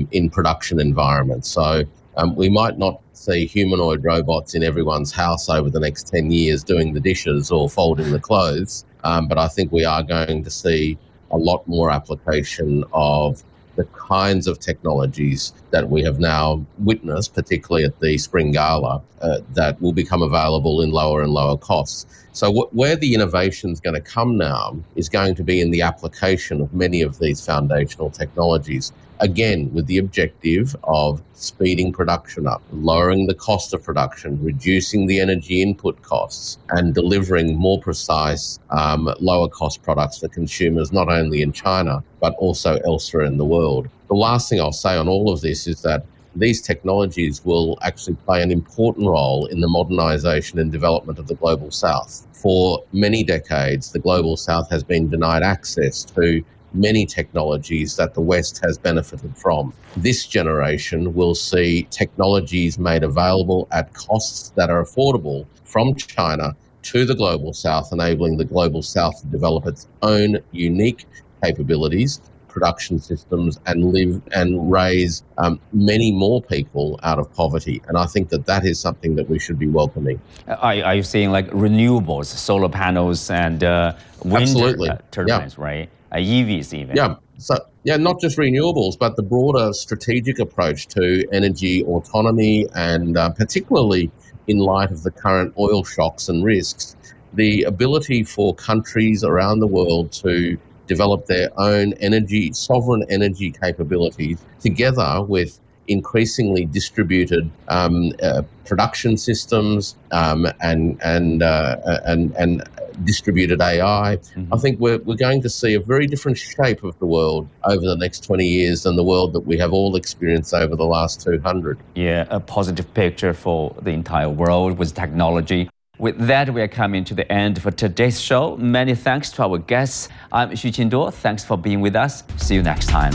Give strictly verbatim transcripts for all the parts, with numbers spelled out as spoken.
in production environments. So um, we might not see humanoid robots in everyone's house over the next ten years doing the dishes or folding the clothes, um, but I think we are going to see a lot more application of the kinds of technologies that we have now witnessed, particularly at the Spring Gala, uh, that will become available in lower and lower costs. So wh- where the innovation is going to come now is going to be in the application of many of these foundational technologies, again, with the objective of speeding production up, lowering the cost of production, reducing the energy input costs, and delivering more precise, um, lower cost products for consumers, not only in China, but also elsewhere in the world. The last thing I'll say on all of this is that these technologies will actually play an important role in the modernisation and development of the Global South. For many decades, the Global South has been denied access to many technologies that the West has benefited from. This generation will see technologies made available at costs that are affordable from China to the Global South, enabling the Global South to develop its own unique capabilities, production systems, and live and raise um, many more people out of poverty. And I think that that is something that we should be welcoming. Are, are you saying like renewables, solar panels and uh, wind Absolutely. uh, turbines, Yeah. right? Uh, E Vs even. Yeah. So, yeah, not just renewables, but the broader strategic approach to energy autonomy, and uh, particularly in light of the current oil shocks and risks, the ability for countries around the world to develop their own energy, sovereign energy capabilities, together with increasingly distributed um, uh, production systems um, and and uh, and and distributed A I. Mm-hmm. I think we're we're going to see a very different shape of the world over the next twenty years than the world that we have all experienced over the last two hundred. Yeah, a positive picture for the entire world with technology. With that, we are coming to the end for today's show. Many thanks to our guests. I'm Xu Qinduo. Thanks for being with us. See you next time.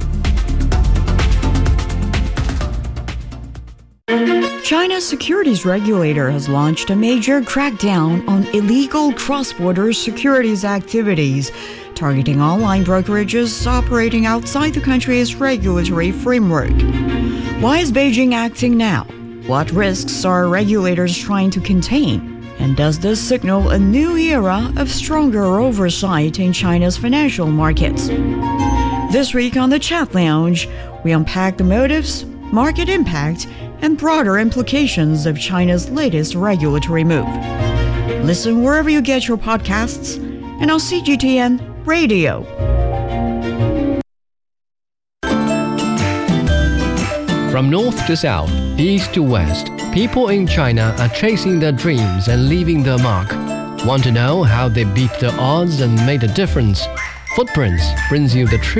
China's securities regulator has launched a major crackdown on illegal cross-border securities activities, targeting online brokerages operating outside the country's regulatory framework. Why is Beijing acting now? What risks are regulators trying to contain? And does this signal a new era of stronger oversight in China's financial markets? This week on the Chat Lounge, we unpack the motives, market impact, and broader implications of China's latest regulatory move. Listen wherever you get your podcasts and on C G T N Radio. From north to south, east to west, people in China are chasing their dreams and leaving their mark. Want to know how they beat the odds and made a difference? Footprints brings you the truth.